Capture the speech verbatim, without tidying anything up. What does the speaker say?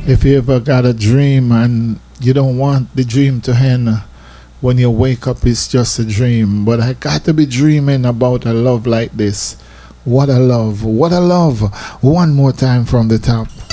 If you ever got a dream and you don't want the dream to end, when you wake up, it's just a dream. But I got to be dreaming about a love like this. What a love. What a love. One more time from the top.